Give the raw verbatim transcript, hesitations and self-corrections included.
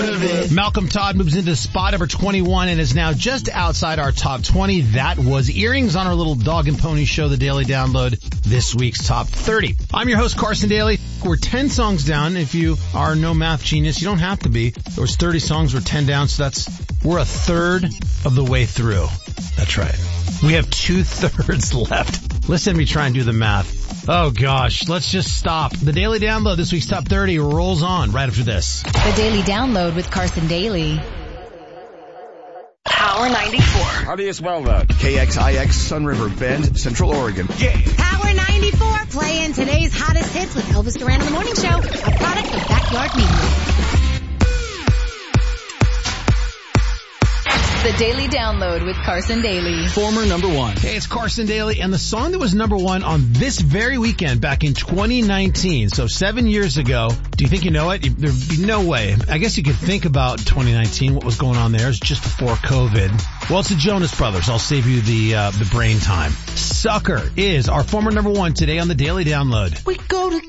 Malcolm Todd moves into spot number twenty-one and is now just outside our top twenty. That was Earrings on our little dog and pony show, The Daily Download, this week's top thirty. I'm your host, Carson Daly. We're ten songs down. If you are no math genius, you don't have to be. There was thirty songs, we're ten down, so that's, we're a third of the way through. That's right. We have two thirds left. Listen to me try and do the math. Oh gosh, let's just stop. The Daily Download, this week's top thirty, rolls on right after this. The Daily Download with Carson Daly. Power ninety-four. How do you spell that? K X I X, Sun River Bend, Central Oregon. Yeah. Power ninety-four, playing today's hottest hits with Elvis Duran in the Morning Show, a product of Backyard Media. The Daily Download with Carson Daly. Former number one. Hey, it's Carson Daly, and the song that was number one on this very weekend back in twenty nineteen, so seven years ago. Do you think you know it? There'd be no way. I guess you could think about twenty nineteen, what was going on there. It was just before COVID. Well, it's the Jonas Brothers. I'll save you the uh, the brain time. Sucker is our former number one today on the Daily Download. We go to